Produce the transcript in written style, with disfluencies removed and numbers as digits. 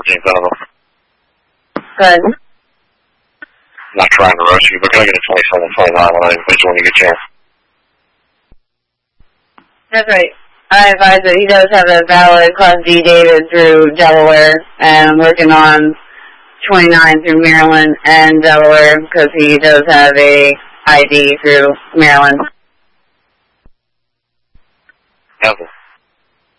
14th out of them. Good. Not trying to rush you, but can I get a 2729 when I invite you when you get a chance? That's right. I advise that he does have a valid Class D dated through Delaware, and I'm working on 29 through Maryland and Delaware because he does have a ID through Maryland. Okay.